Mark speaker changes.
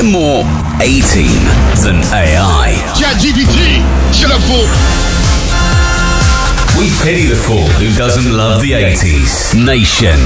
Speaker 1: They're more A-Team than AI.
Speaker 2: ChatGPT, shut up, fool.
Speaker 1: We pity the fool who doesn't love the 80s. Nation